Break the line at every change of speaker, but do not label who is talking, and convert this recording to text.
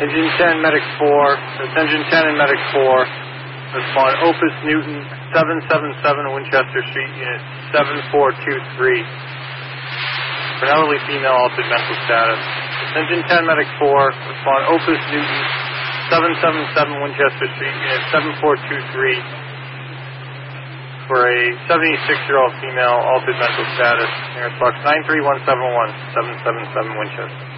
Engine 10, Medic 4. That's Engine 10 and Medic 4. Respond Opus Newton, 777 Winchester Street, Unit 7423. For an elderly female, altered mental status. That's Engine 10, Medic 4. Respond Opus Newton, 777 Winchester Street, Unit 7423. For a 76-year-old female, altered mental status. Nearest box 93171, 777 Winchester.